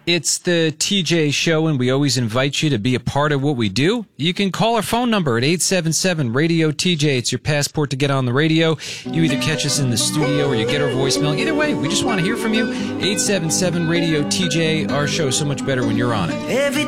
It's the TJ Show, and we always invite you to be a part of what we do. You can call our phone number at 877-RADIO-TJ. It's your passport to get on the radio. You either catch us in the studio or you get our voicemail. Either way, we just want to hear from you. 877-RADIO-TJ. Our show is so much better when you're on it.